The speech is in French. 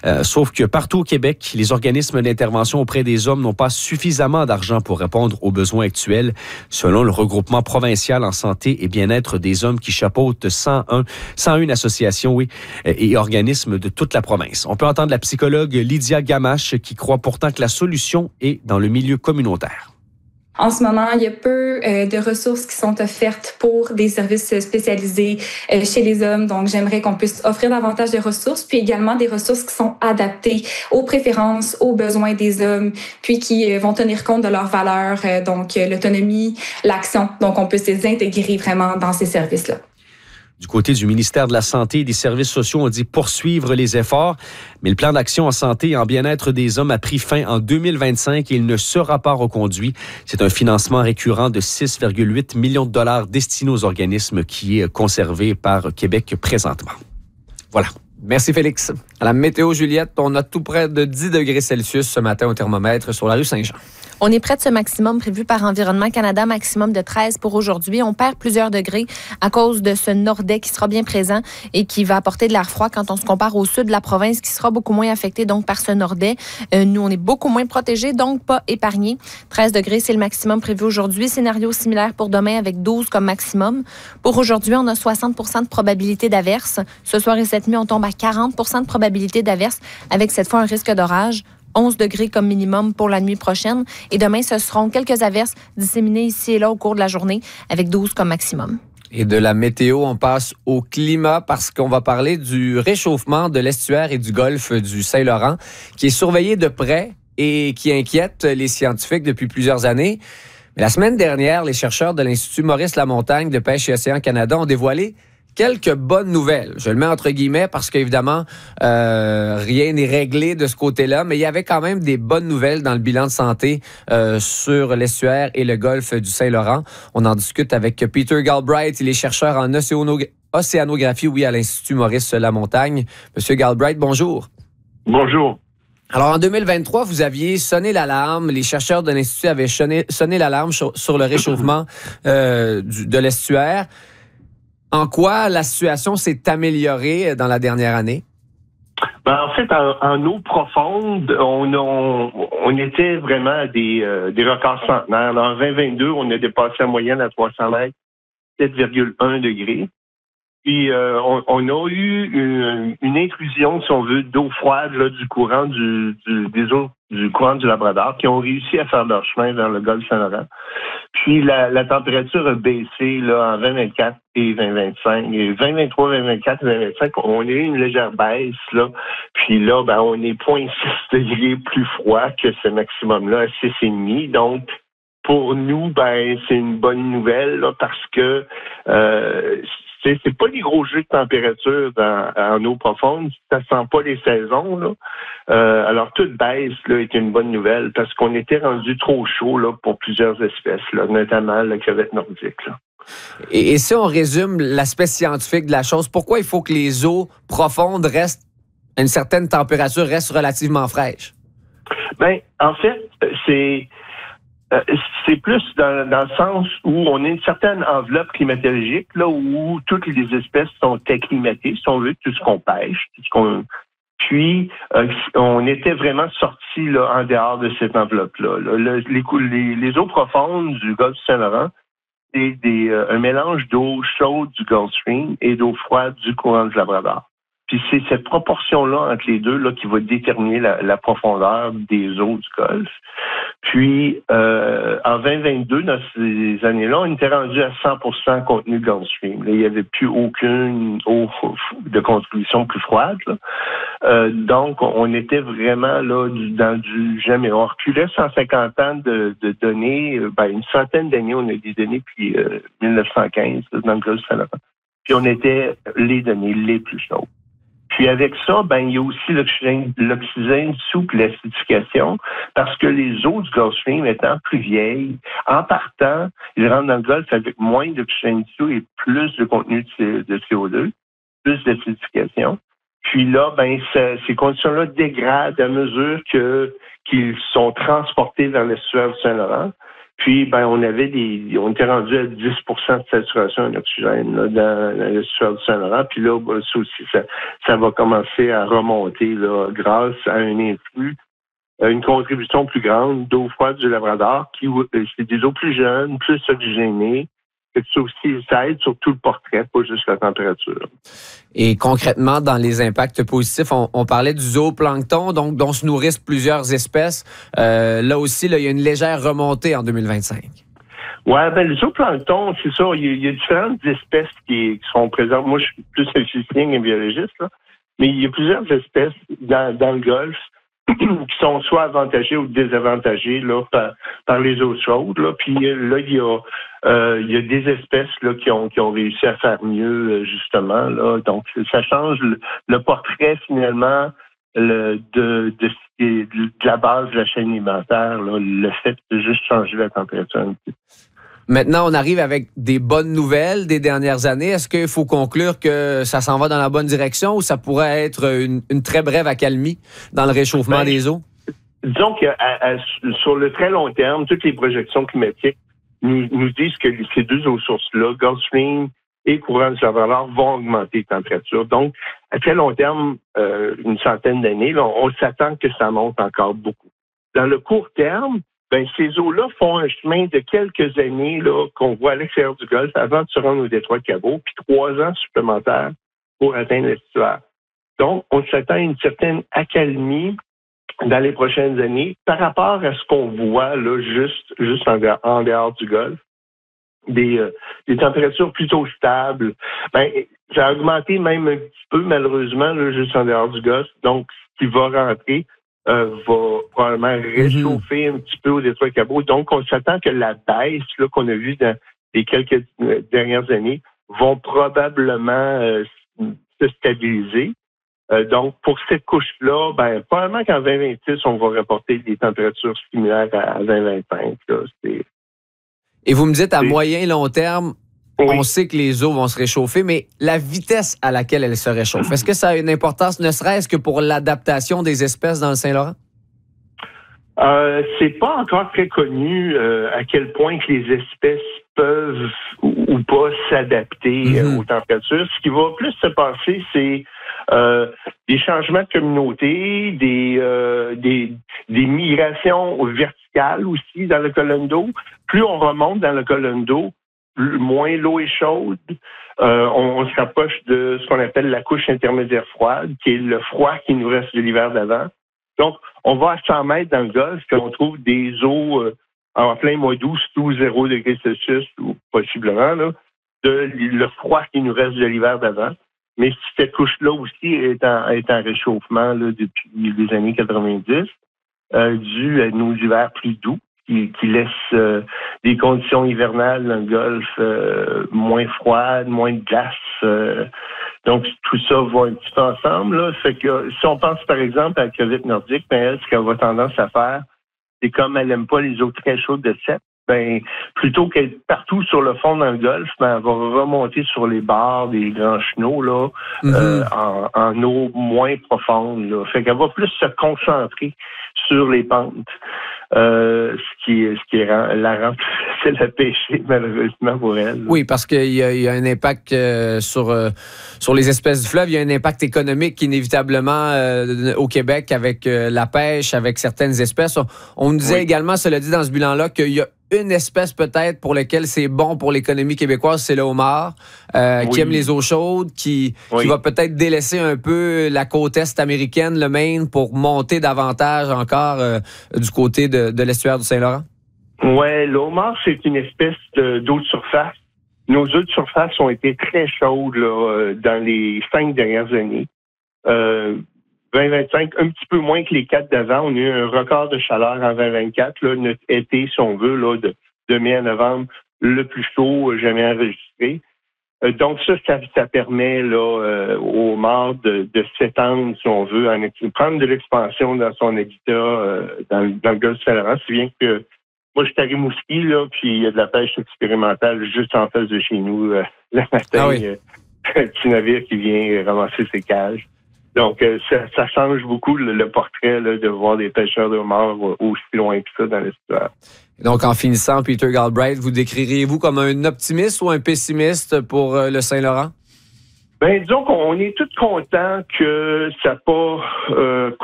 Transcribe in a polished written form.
Sauf que partout au Québec, les organismes d'intervention auprès des hommes n'ont pas suffisamment d'argent pour répondre aux besoins actuels, selon le regroupement provincial en santé et bien-être des hommes qui chapeaute 101 associations et organismes de toute la province. On peut entendre la psychologue Lydia Gamache qui croit pourtant que la solution est dans le milieu communautaire. En ce moment, il y a peu de ressources qui sont offertes pour des services spécialisés chez les hommes. Donc, j'aimerais qu'on puisse offrir davantage de ressources, puis également des ressources qui sont adaptées aux préférences, aux besoins des hommes, puis qui vont tenir compte de leurs valeurs, donc l'autonomie, l'action. Donc, on puisse les intégrer vraiment dans ces services-là. Du côté du ministère de la Santé et des Services sociaux, on dit poursuivre les efforts, mais le plan d'action en santé et en bien-être des hommes a pris fin en 2025 et il ne sera pas reconduit. C'est un financement récurrent de 6,8 millions de dollars destiné aux organismes qui est conservé par Québec présentement. Voilà. Merci Félix. À la météo, Juliette, on a tout près de 10 degrés Celsius ce matin au thermomètre sur la rue Saint-Jean. On est près de ce maximum prévu par Environnement Canada, maximum de 13 pour aujourd'hui. On perd plusieurs degrés à cause de ce nordais qui sera bien présent et qui va apporter de l'air froid quand on se compare au sud de la province qui sera beaucoup moins affecté donc par ce nordais. Nous, on est beaucoup moins protégés, donc pas épargnés. 13 degrés, c'est le maximum prévu aujourd'hui. Scénario similaire pour demain avec 12 comme maximum. Pour aujourd'hui, on a 60 de probabilité d'averse. Ce soir et cette nuit, on tombe à 40 de probabilité d'averse avec cette fois un risque d'orage. 11 degrés comme minimum pour la nuit prochaine. Et demain, ce seront quelques averses disséminées ici et là au cours de la journée avec 12 comme maximum. Et de la météo, on passe au climat parce qu'on va parler du réchauffement de l'estuaire et du golfe du Saint-Laurent qui est surveillé de près et qui inquiète les scientifiques depuis plusieurs années. Mais la semaine dernière, les chercheurs de l'Institut Maurice Lamontagne de Pêche et Océan Canada ont dévoilé quelques bonnes nouvelles. Je le mets entre guillemets parce qu'évidemment, rien n'est réglé de ce côté-là, mais il y avait quand même des bonnes nouvelles dans le bilan de santé sur l'estuaire et le golfe du Saint-Laurent. On en discute avec Peter Galbraith. Il est chercheur en océanographie, à l'Institut Maurice Lamontagne. Monsieur Galbraith, bonjour. Bonjour. Alors, en 2023, vous aviez sonné l'alarme. Les chercheurs de l'Institut avaient sonné l'alarme sur le réchauffement de l'estuaire. En quoi la situation s'est améliorée dans la dernière année? En fait, en eau profonde, on était vraiment à des records centenaires. Alors, en 2022, on a dépassé la moyenne à 300 mètres, 7,1 degrés. Puis, on a eu une intrusion, si on veut, d'eau froide là, du courant des eaux du courant du Labrador qui ont réussi à faire leur chemin vers le golfe Saint-Laurent. Puis, la température a baissé là, en 2024 et 2025. Et 2023, 2024 et 2025, on a eu une légère baisse. Là. Puis là, on est 0,6 degrés plus froid que ce maximum-là, à 6,5. Donc, pour nous, c'est une bonne nouvelle là, parce que c'est pas des gros jeux de température en eau profonde. Ça sent pas les saisons. Là. Alors, toute baisse là, est une bonne nouvelle parce qu'on était rendu trop chaud là, pour plusieurs espèces, là, notamment la crevette nordique. Là. Et si on résume l'aspect scientifique de la chose, pourquoi il faut que les eaux profondes restent à une certaine température, restent relativement fraîches? En fait, c'est plus dans le sens où on a une certaine enveloppe climatologique, là, où toutes les espèces sont acclimatées, si on veut, tout ce qu'on pêche, tout ce qu'on... Puis, on était vraiment sortis là, en dehors de cette enveloppe-là. Là. Les eaux profondes du golfe du Saint-Laurent, c'est un mélange d'eau chaude du Gulf Stream et d'eau froide du courant du Labrador. Puis c'est cette proportion-là entre les deux là, qui va déterminer la profondeur des eaux du golfe. Puis, en 2022, dans ces années-là, on était rendu à 100% contenu Gulf Stream. Là, il n'y avait plus aucune eau de contribution plus froide. Là. Donc, on était vraiment là dans du jamais. On reculait 150 ans de données. Une centaine d'années, on a des données depuis 1915 là, dans le Golfe Saint-Laurent. Puis on était les données les plus chaudes. Puis avec ça, il y a aussi l'oxygène souple, l'acidification, parce que les eaux du Gulf Stream étant plus vieilles, en partant, ils rentrent dans le Golfe avec moins d'oxygène dessous et plus de contenu de CO2, plus d'acidification. Puis là, ces conditions-là dégradent à mesure qu'ils sont transportés vers l'estuaire du Saint-Laurent. Puis, on était rendu à 10 de saturation en oxygène là, dans l'estuaire du Saint-Laurent. Puis là, ça aussi, ça va commencer à remonter là, grâce à un influx, une contribution plus grande d'eau froide du Labrador, qui c'est des eaux plus jeunes, plus oxygénées. Ça aussi, ça aide sur tout le portrait, pas juste la température. Et concrètement, dans les impacts positifs, on parlait du zooplancton, donc dont se nourrissent plusieurs espèces. Là aussi, il y a une légère remontée en 2025. Ouais, le zooplancton, c'est ça. Il y a différentes espèces qui sont présentes. Moi, je suis plus un physicien qu'un biologiste, là. Mais il y a plusieurs espèces dans le Golfe qui sont soit avantagées ou désavantagées là, par les eaux chaudes. Là. Puis là, il y a des espèces là, qui ont réussi à faire mieux, justement. Là. Donc, ça change le portrait, finalement, de la base de la chaîne alimentaire, là, le fait de juste changer la température un petit peu. Maintenant, on arrive avec des bonnes nouvelles des dernières années. Est-ce qu'il faut conclure que ça s'en va dans la bonne direction ou ça pourrait être une très brève accalmie dans le réchauffement des eaux? Disons que sur le très long terme, toutes les projections climatiques nous disent que ces deux eaux sources-là, Gulf Stream et courant du Labrador, vont augmenter les températures. Donc, à très long terme, une centaine d'années, là, on s'attend que ça monte encore beaucoup. Dans le court terme, ces eaux-là font un chemin de quelques années là, qu'on voit à l'extérieur du Golfe avant de se rendre au détroit de Cabot, puis 3 ans supplémentaires pour atteindre l'estuaire. Donc, on s'attend à une certaine accalmie dans les prochaines années par rapport à ce qu'on voit là, juste en dehors du Golfe. Des températures plutôt stables. Ça a augmenté même un petit peu, malheureusement, là, juste en dehors du Golfe. Donc, ce qui va rentrer va probablement réchauffer un petit peu au détroit de Cabot. Donc, on s'attend que la baisse là, qu'on a vue dans les quelques dernières années vont probablement se stabiliser. Donc, pour cette couche-là, probablement qu'en 2026, on va reporter des températures similaires à 2025. Là. Et vous me dites, à moyen et long terme, oui. On sait que les eaux vont se réchauffer, mais la vitesse à laquelle elles se réchauffent, est-ce que ça a une importance, ne serait-ce que pour l'adaptation des espèces dans le Saint-Laurent? C'est pas encore très connu à quel point que les espèces peuvent ou pas s'adapter aux températures. Ce qui va plus se passer, c'est des changements de communauté, des migrations verticales aussi dans la colonne d'eau. Plus on remonte dans la colonne d'eau, moins l'eau est chaude. On se rapproche de ce qu'on appelle la couche intermédiaire froide, qui est le froid qui nous reste de l'hiver d'avant. Donc, on va à 100 mètres dans le Golfe, puis on trouve des eaux en plein mois d'août, sous 0 degrés Celsius, ou possiblement, là, le froid qui nous reste de l'hiver d'avant. Mais cette couche-là aussi est en réchauffement là, depuis les années 90, dû à nos hivers plus doux, qui laissent des conditions hivernales dans le Golfe moins froides, moins de glace. Donc, tout ça va un petit peu ensemble. Là. Fait que si on pense, par exemple, à la crevette nordique, elle, ce qu'elle va tendance à faire, c'est comme elle n'aime pas les eaux très chaudes de sep, plutôt qu'être partout sur le fond dans le Golfe, elle va remonter sur les bords des grands chenaux là, en eau moins profonde. Là. Fait qu'elle va plus se concentrer sur les pentes. Ce qui la rend plus facile à pêcher, malheureusement pour elle. Oui, parce qu'il y a un impact sur les espèces du fleuve. Il y a un impact économique inévitablement au Québec avec la pêche, avec certaines espèces. On nous disait également, cela dit dans ce bilan-là, qu'il y a une espèce peut-être pour laquelle c'est bon pour l'économie québécoise, c'est le homard, qui aime les eaux chaudes, qui va peut-être délaisser un peu la côte est américaine, le Maine, pour monter davantage encore du côté de l'estuaire du Saint-Laurent? Oui, le homard, c'est une espèce d'eau de surface. Nos eaux de surface ont été très chaudes là, dans les 5 dernières années. 2025, un petit peu moins que les 4 d'avant. On a eu un record de chaleur en 2024. Là, notre été, si on veut, là, de mai à novembre, le plus chaud jamais enregistré. Donc ça permet là, au homard de s'étendre, si on veut, prendre de l'expansion dans son habitat dans le Golfe du Saint-Laurent. Si bien que moi, je suis à Rimouski, là, puis il y a de la pêche expérimentale juste en face de chez nous le matin. Un petit navire qui vient ramasser ses cages. Donc, ça change beaucoup le portrait là, de voir des pêcheurs de homards aussi loin que ça dans l'estuaire. Donc, en finissant, Peter Galbraith, vous décririez-vous comme un optimiste ou un pessimiste pour le Saint-Laurent? Ben, disons qu'on est tous contents que ça n'a pas